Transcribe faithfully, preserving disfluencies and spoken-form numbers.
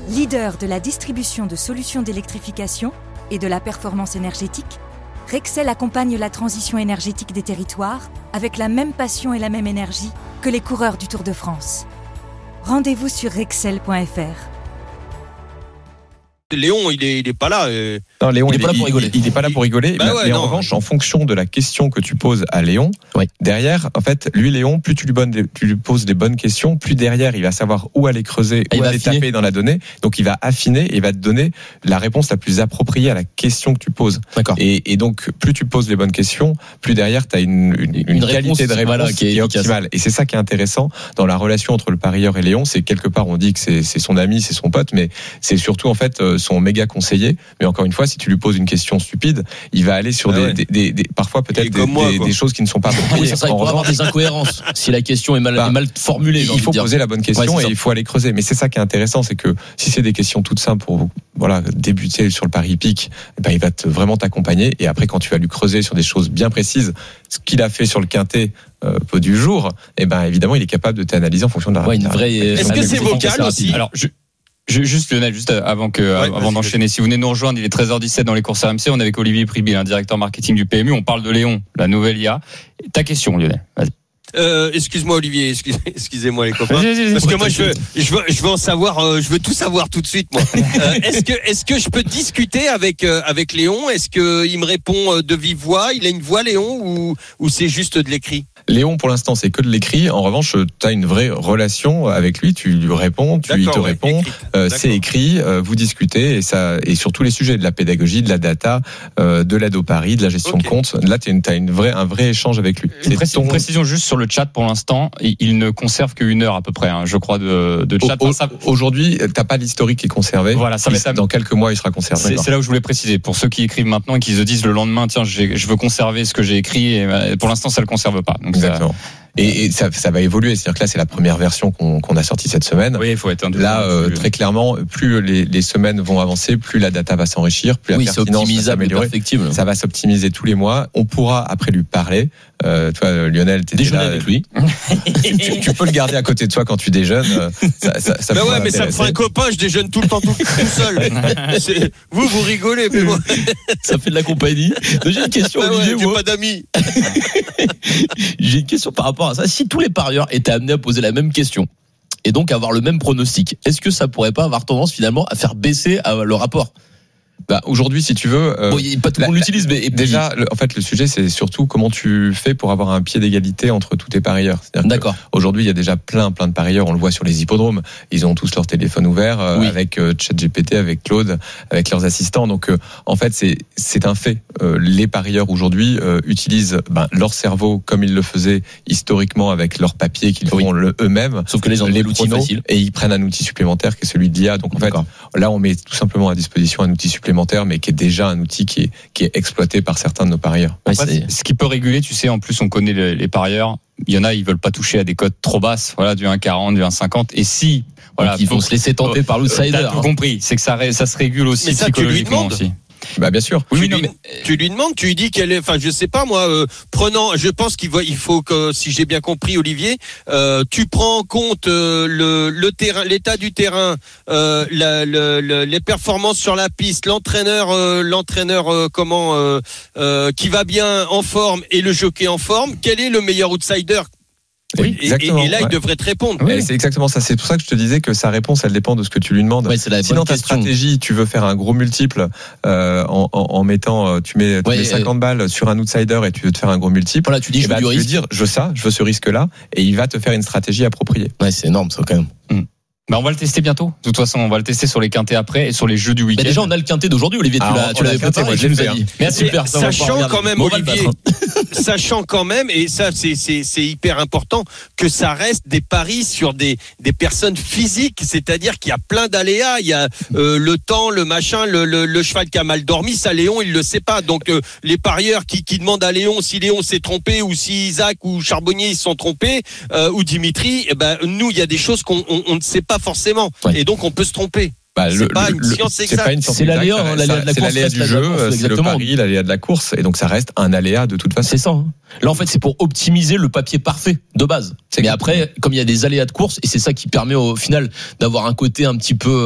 Leader de la distribution de solutions d'électrification et de la performance énergétique, Rexel accompagne la transition énergétique des territoires avec la même passion et la même énergie que les coureurs du Tour de France. Rendez-vous sur rexel point f r. Léon, il est, il est pas là. Euh... Non, Léon, il est pas là pour rigoler. Il, il est pas là pour rigoler. Bah mais, ouais, mais non. en revanche, en fonction de la question que tu poses à Léon, oui. derrière, en fait, lui, Léon, plus tu lui, bonnes, tu lui poses des bonnes questions, plus derrière, il va savoir où aller creuser, ah, où aller taper dans la donnée. Donc, il va affiner et il va te donner la réponse la plus appropriée à la question que tu poses. D'accord. Et, et donc, plus tu poses les bonnes questions, plus derrière, tu as une, une, une, une qualité réponse, de réponse voilà, qui est, qui est optimale. Et c'est ça qui est intéressant dans la relation entre le parieur et Léon. C'est quelque part, on dit que c'est, c'est son ami, c'est son pote, mais c'est surtout, en fait, son méga conseiller. Mais encore une fois, si tu lui poses une question stupide, il va aller sur ah des, ouais. des, des, des, parfois peut-être des, moi, des, des choses qui ne sont pas appropriées. Oui, ça serait pour avoir des incohérences. Si la question est mal, bah, est mal formulée, il faut poser la bonne question ouais, et il faut aller creuser. Mais c'est ça qui est intéressant, c'est que si c'est des questions toutes simples pour voilà débuter sur le pari hippique, ben il va te, vraiment t'accompagner. Et après, quand tu vas lui creuser sur des choses bien précises, ce qu'il a fait sur le quintet euh, du jour, et ben évidemment, il est capable de t'analyser en fonction de la. Ouais, une vraie. Est-ce que c'est vocal aussi? Alors, je... Juste Lionel, juste avant que ouais, avant d'enchaîner, si vous venez nous rejoindre, il est treize heures dix-sept dans les courses R M C, on est avec Olivier Pribil, un directeur marketing du P M U, on parle de Léon, la nouvelle I A. Ta question, Lionel. Vas-y. Euh, excuse-moi Olivier, excusez, excusez-moi les copains, parce que moi je veux, je veux, je veux en savoir, euh, je veux tout savoir tout de suite moi. Euh, est-ce que, est-ce que je peux discuter avec euh, avec Léon? Est-ce que il me répond de vive voix? Il a une voix Léon ou ou c'est juste de l'écrit? Léon, pour l'instant, c'est que de l'écrit. En revanche, tu as une vraie relation avec lui. Tu lui réponds, tu il te ouais, répond. Euh, c'est écrit. Euh, vous discutez et ça et sur tous les sujets de la pédagogie, de la data, euh, de l'aide au pari, de la gestion okay. de compte. Là, tu as une vraie un vrai échange avec lui. Une, précision, ton... une précision juste sur le chat pour l'instant. Il ne conserve qu'une heure à peu près, hein, je crois, de, de chat. Au, ça... Aujourd'hui, t'as pas l'historique qui est conservé. Voilà, ça il, dans quelques mois, il sera conservé. C'est, c'est là où je voulais préciser. Pour ceux qui écrivent maintenant et qui se disent le lendemain, tiens, j'ai, je veux conserver ce que j'ai écrit. Et pour l'instant, ça le conserve pas. Donc exactement. Ça... Et, et ça, ça va évoluer, c'est-à-dire que là c'est la première version qu'on, qu'on a sortie cette semaine. Oui, il faut être un là euh, très clairement, plus les, les semaines vont avancer, plus la data va s'enrichir, plus oui, la pertinence va s'améliorer. Ça va s'optimiser tous les mois. On pourra après lui parler. Euh, toi, Lionel, t'es déjeuner là, avec lui. tu, tu peux le garder à côté de toi quand tu déjeunes. Ça, ça, ça mais ouais, mais ça me fera un copain. Je déjeune tout le temps tout, tout seul. C'est, vous, vous rigolez, mais moi, ça fait de la compagnie. Donc, j'ai une question, bah Olivier. Ouais, j'ai pas d'amis. J'ai une question par rapport à ça. Si tous les parieurs étaient amenés à poser la même question et donc avoir le même pronostic, est-ce que ça pourrait pas avoir tendance finalement à faire baisser le rapport? Bah aujourd'hui, si tu veux, euh, bon, pas tout le monde l'utilise, mais déjà, le, en fait, le sujet, c'est surtout comment tu fais pour avoir un pied d'égalité entre tous tes parieurs. C'est-à-dire D'accord. Aujourd'hui, il y a déjà plein, plein de parieurs. On le voit sur les hippodromes. Ils ont tous leur téléphone ouvert euh, oui. avec euh, ChatGPT, avec Claude, avec leurs assistants. Donc, euh, en fait, c'est c'est un fait. Euh, les parieurs aujourd'hui euh, utilisent ben, leur cerveau comme ils le faisaient historiquement avec leur papier qu'ils oui. font le, eux-mêmes. Sauf que les gens les l'outil facile et ils prennent un outil supplémentaire qui est celui de l'I A. Donc, en D'accord. fait, là, on met tout simplement à disposition un outil supplémentaire. Mais qui est déjà un outil qui est, qui est exploité par certains de nos parieurs. Ouais, ce qui peut réguler, tu sais, en plus on connaît les, les parieurs, il y en a, ils veulent pas toucher à des cotes trop basses, voilà, du un virgule quarante, du un virgule cinquante, et si, voilà, donc ils vont se laisser tenter par l'outsider. T'as tout compris, c'est que ça, ça se régule aussi mais ça, psychologiquement aussi. Bah bien sûr. Oui, tu, non, lui, mais... tu lui demandes, tu lui dis qu'elle est, enfin je sais pas moi, euh, prenant, je pense qu'il va, il faut que, si j'ai bien compris Olivier, euh, tu prends en compte euh, le, le terrain, l'état du terrain, euh, la, le, le, les performances sur la piste, l'entraîneur, euh, l'entraîneur euh, comment, euh, euh, qui va bien en forme et le jockey en forme. Quel est le meilleur outsider? Oui, et, et, et là, ouais. il devrait te répondre. Oui, c'est exactement ça. C'est pour ça que je te disais que sa réponse, elle dépend de ce que tu lui demandes. Ouais, c'est la si dans ta question. stratégie, tu veux faire un gros multiple euh, en, en, en mettant, tu mets, tu ouais, mets cinquante euh, balles sur un outsider et tu veux te faire un gros multiple. Voilà, tu dis, je bah, veux du tu risque. veux dire, je veux ça, je veux ce risque-là, et il va te faire une stratégie appropriée. Ouais, c'est énorme, ça quand même. Hum. Bah on va le tester bientôt. De toute façon, on va le tester sur les quintets après et sur les jeux du week-end. Mais déjà, on a le quintet d'aujourd'hui, Olivier. Tu, l'as, tu l'avais préparé, je nous ai dit. Mais super. Ça, sachant quand même, Olivier, sachant quand même, et ça, c'est, c'est, c'est hyper important, que ça reste des paris sur des, des personnes physiques. C'est-à-dire qu'il y a plein d'aléas. Il y a euh, le temps, le machin, le, le, le cheval qui a mal dormi. Ça, Léon, il le sait pas. Donc, euh, les parieurs qui, qui demandent à Léon si Léon s'est trompé ou si Isaac ou Charbonnier ils se sont trompés euh, ou Dimitri, eh ben nous, il y a des choses qu'on on, on ne sait pas forcément, ouais. Et donc on peut se tromper. Bah, c'est le, pas une le, science exacte. C'est, pas une science c'est exacte, l'aléa, hein, l'aléa de la c'est course, l'aléa du jeu, course, c'est le pari, l'aléa de la course, et donc ça reste un aléa de toute façon. C'est ça. Hein. Là, en fait, c'est pour optimiser le papier parfait de base. C'est Mais après, comme il y a des aléas de course, et c'est ça qui permet au final d'avoir un côté un petit peu